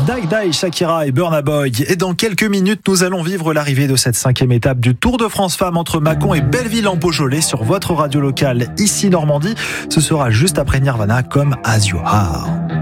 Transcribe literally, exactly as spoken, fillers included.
Die Die, Shakira et Burna Boy. Et dans quelques minutes, nous allons vivre l'arrivée de cette cinquième étape du Tour de France Femmes entre Mâcon et Belleville en Beaujolais sur votre radio locale ici Normandie. Ce sera juste après Nirvana comme As You Are.